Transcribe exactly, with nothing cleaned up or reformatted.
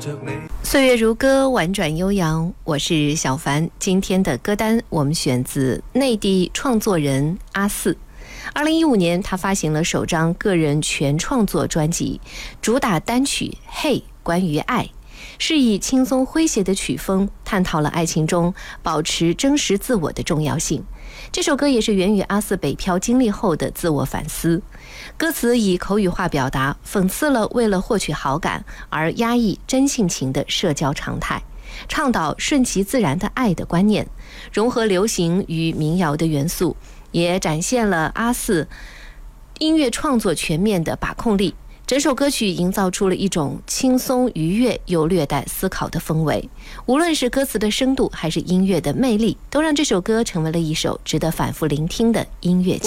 岁月如歌，婉转悠扬。我是小凡，今天的歌单我们选自内地创作人阿四。二零一五年，他发行了首张个人全创作专辑，主打单曲《嘿，关于爱》，是以轻松诙谐的曲风探讨了爱情中保持真实自我的重要性。这首歌也是源于阿四北漂经历后的自我反思，歌词以口语化表达，讽刺了为了获取好感而压抑真性情的社交常态，倡导顺其自然的爱的观念，融合流行与民谣的元素，也展现了阿四音乐创作全面的把控力。整首歌曲营造出了一种轻松愉悦又略带思考的氛围，无论是歌词的深度还是音乐的魅力，都让这首歌成为了一首值得反复聆听的音乐。